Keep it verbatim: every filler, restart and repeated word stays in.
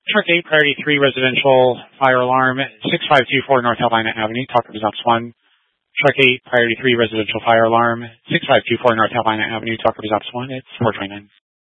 Truck eight, Priority three, Residential Fire Alarm, six five two four North Helena Avenue, talk represents one. Truck eight, Priority three, Residential Fire Alarm, six five two four North Helena Avenue, talk represents one. It's four twenty-nine.